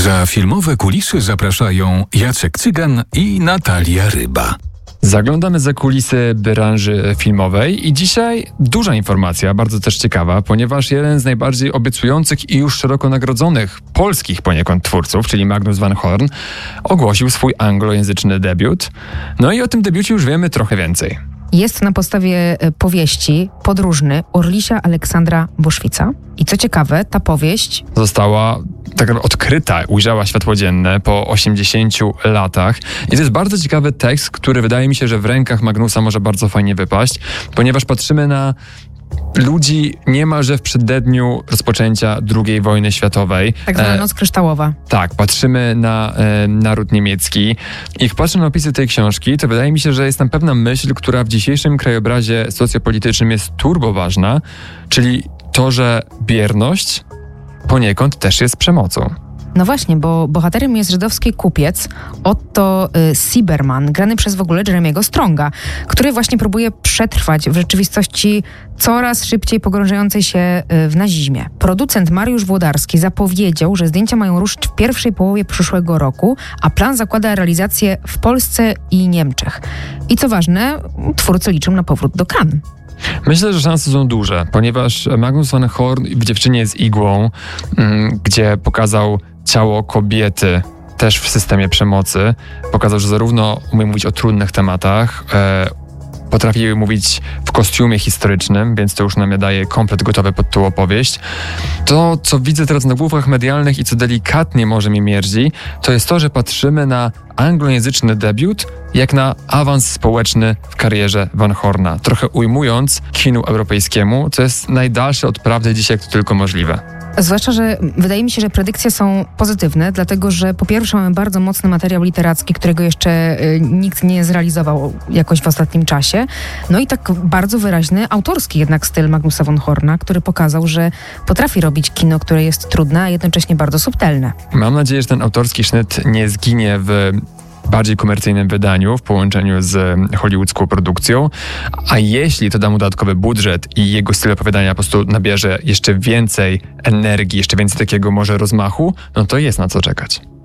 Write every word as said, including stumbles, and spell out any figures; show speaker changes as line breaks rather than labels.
Za filmowe kulisy zapraszają Jacek Cygan i Natalia Ryba.
Zaglądamy za kulisy branży filmowej i dzisiaj duża informacja, bardzo też ciekawa, ponieważ jeden z najbardziej obiecujących i już szeroko nagrodzonych polskich poniekąd twórców, czyli Magnus van Horn, ogłosił swój anglojęzyczny debiut. No i o tym debiucie już wiemy trochę więcej.
Jest na podstawie powieści Podróżny Orlisia Aleksandra Boszwica. I co ciekawe, ta powieść
została tak naprawdę odkryta, ujrzała światło dzienne po osiemdziesięciu latach. I to jest bardzo ciekawy tekst, który wydaje mi się, że w rękach Magnusa może bardzo fajnie wypaść, ponieważ patrzymy na ludzi niemalże w przededniu rozpoczęcia drugiej wojny światowej.
Tak zwana Noc Kryształowa.
E, tak, patrzymy na e, naród niemiecki. I jak patrzę na opisy tej książki, to wydaje mi się, że jest tam pewna myśl, która w dzisiejszym krajobrazie socjopolitycznym jest turbo ważna, czyli to, że bierność poniekąd też jest przemocą.
No właśnie, bo bohaterem jest żydowski kupiec Otto y, Sieberman, grany przez w ogóle Jeremiego Stronga, który właśnie próbuje przetrwać w rzeczywistości coraz szybciej pogrążającej się y, w nazizmie. Producent Mariusz Włodarski zapowiedział, że zdjęcia mają ruszyć w pierwszej połowie przyszłego roku, a plan zakłada realizację w Polsce i Niemczech. I co ważne, twórcy liczą na powrót do Cannes.
Myślę, że szanse są duże, ponieważ Magnus van Horn w Dziewczynie z igłą, mm, gdzie pokazał ciało kobiety też w systemie przemocy, pokazał, że zarówno umie mówić o trudnych tematach, e, potrafi mówić w kostiumie historycznym, więc to już nam daje komplet gotowy pod tą opowieść. To, co widzę teraz na główkach medialnych i co delikatnie może mnie mierdzi, to jest to, że patrzymy na anglojęzyczny debiut jak na awans społeczny w karierze Van Horna. Trochę ujmując kinu europejskiemu, co jest najdalsze od prawdy dzisiaj, jak to tylko możliwe.
Zwłaszcza, że wydaje mi się, że predykcje są pozytywne, dlatego że po pierwsze mamy bardzo mocny materiał literacki, którego jeszcze y, nikt nie zrealizował jakoś w ostatnim czasie. No i tak bardzo wyraźny autorski jednak styl Magnusa von Horna, który pokazał, że potrafi robić kino, które jest trudne, a jednocześnie bardzo subtelne.
Mam nadzieję, że ten autorski sznyt nie zginie w bardziej komercyjnym wydaniu w połączeniu z hollywoodzką produkcją, a jeśli to da mu dodatkowy budżet i jego styl opowiadania po prostu nabierze jeszcze więcej energii, jeszcze więcej takiego może rozmachu, no to jest na co czekać.